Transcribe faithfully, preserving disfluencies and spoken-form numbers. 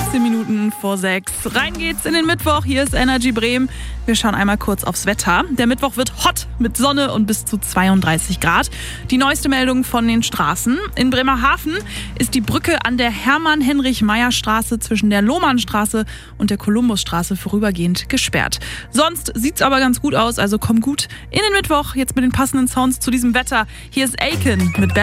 sechzehn Minuten vor sechs. Rein geht's in den Mittwoch. Hier ist Energy Bremen. Wir schauen einmal kurz aufs Wetter. Der Mittwoch wird hot mit Sonne und bis zu zweiunddreißig Grad. Die neueste Meldung von den Straßen. In Bremerhaven ist die Brücke an der Hermann-Heinrich-Meyer-Straße zwischen der Lohmannstraße und der Kolumbusstraße vorübergehend gesperrt. Sonst sieht's aber ganz gut aus, also komm gut in den Mittwoch. Jetzt mit den passenden Sounds zu diesem Wetter. Hier ist Aiken mit